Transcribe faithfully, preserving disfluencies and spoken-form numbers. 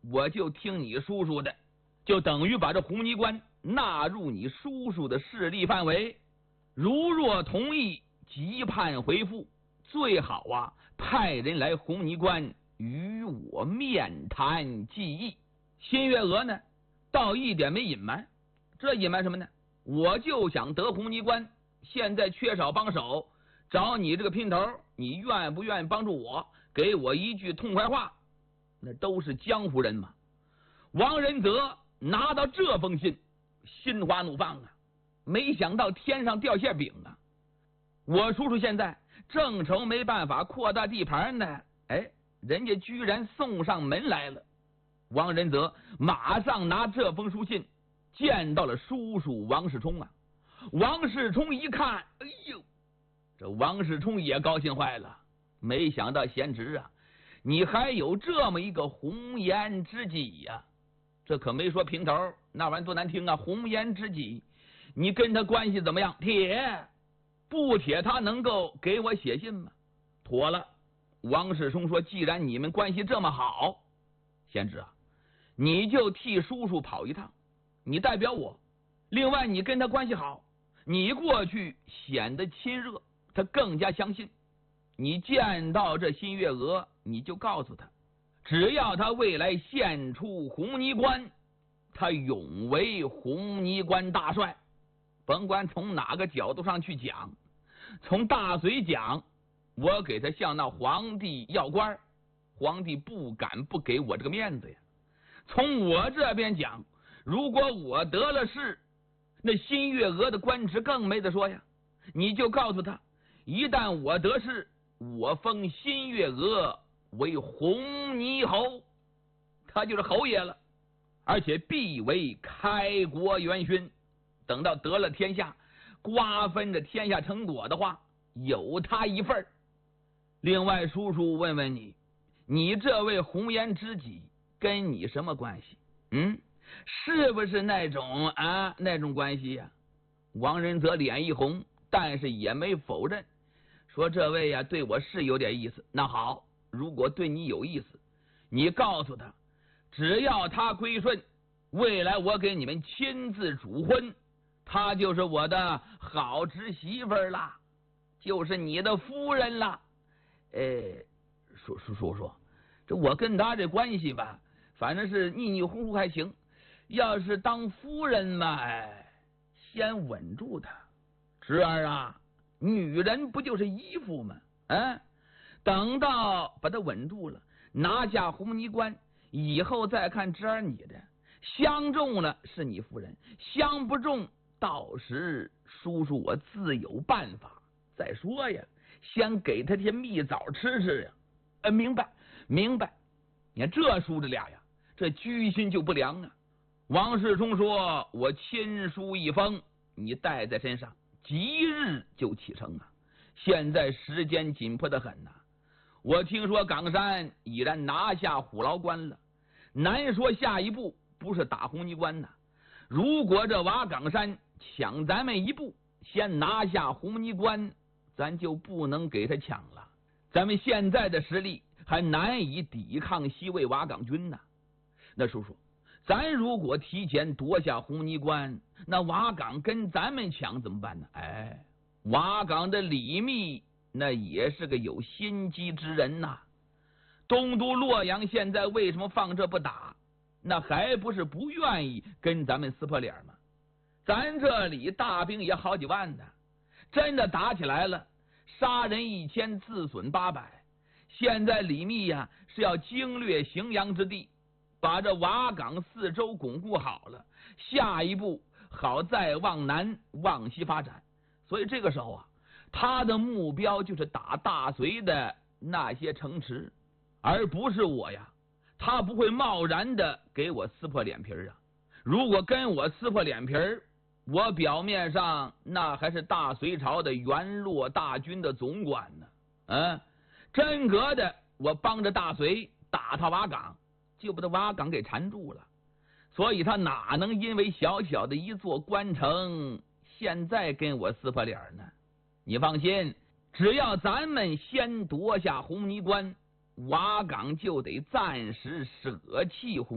我就听你叔叔的，就等于把这红泥关纳入你叔叔的势力范围。如若同意，即判回复，最好啊派人来红泥关与我面谈计议。新月娥呢倒一点没隐瞒，这隐瞒什么呢？我就想得红泥关，现在缺少帮手，找你这个姘头，你愿不愿意帮助我，给我一句痛快话？那都是江湖人嘛。王仁泽拿到这封信，心花怒放啊，没想到天上掉馅饼啊！我叔叔现在正愁没办法扩大地盘呢，哎，人家居然送上门来了。王仁泽马上拿这封书信见到了叔叔王世充啊。王世充一看，哎呦，这王世充也高兴坏了，没想到贤侄啊，你还有这么一个红颜知己呀、啊！这可没说平头，那玩意多难听啊！红颜知己，你跟他关系怎么样？铁不铁？他能够给我写信吗？妥了。王世充说，既然你们关系这么好，贤侄啊，你就替叔叔跑一趟，你代表我。另外你跟他关系好，你过去显得亲热，他更加相信。你见到这新月娥，你就告诉他，只要他未来献出红泥关，他永为红泥关大帅。甭管从哪个角度上去讲，从大隋讲，我给他向那皇帝要官，皇帝不敢不给我这个面子呀。从我这边讲，如果我得了势，那新月娥的官职更没得说呀。你就告诉他，一旦我得势，我封新月娥为红泥侯，他就是侯爷了，而且必为开国元勋。等到得了天下，瓜分着天下成果的话，有他一份。另外，叔叔问问你，你这位红颜知己跟你什么关系？嗯，是不是那种啊那种关系呀、啊？王仁泽脸一红，但是也没否认，说这位呀、啊、对我是有点意思。那好，如果对你有意思，你告诉他，只要他归顺，未来我给你们亲自主婚，她就是我的好侄媳妇啦，就是你的夫人啦。哎，叔叔叔叔，这我跟他这关系吧，反正是腻腻糊糊还行，要是当夫人嘛，哎，先稳住她。侄儿啊，女人不就是衣服吗？啊，等到把她稳住了，拿下红泥关以后再看侄儿你的，相中了是你夫人，相不中，到时叔叔我自有办法。再说呀，先给他些蜜枣吃吃呀。呃，明白明白。你看这叔子俩呀，这居心就不良啊。王世充说，我亲书一封，你带在身上，即日就启程啊。现在时间紧迫的很呐、啊。我听说冈山已然拿下虎牢关了，难说下一步不是打红泥关呐。如果这瓦岗山抢咱们一步，先拿下红泥关，咱就不能给他抢了。咱们现在的实力还难以抵抗西魏瓦岗军呢。那叔叔，咱如果提前夺下红泥关，那瓦岗跟咱们抢怎么办呢？哎，瓦岗的李密那也是个有心机之人呐。东都洛阳现在为什么放这不打？那还不是不愿意跟咱们撕破脸吗？咱这里大兵也好几万呢，真的打起来了，杀人一千，自损八百。现在李密呀、啊、是要经略荥阳之地，把这瓦岗四周巩固好了，下一步好再往南往西发展。所以这个时候啊，他的目标就是打大隋的那些城池，而不是我呀。他不会贸然的给我撕破脸皮啊！如果跟我撕破脸皮，我表面上那还是大隋朝的元洛大军的总管呢，嗯，真格的我帮着大隋打他瓦岗，就把他瓦岗给缠住了。所以他哪能因为小小的一座关城，现在跟我撕破脸呢？你放心，只要咱们先夺下红泥关，瓦岗就得暂时舍弃红